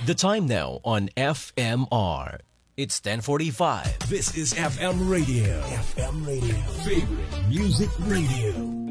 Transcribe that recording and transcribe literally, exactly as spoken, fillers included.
The time now on F M R. It's ten forty-five. This is F M Radio. F M Radio. Favorite Music Radio.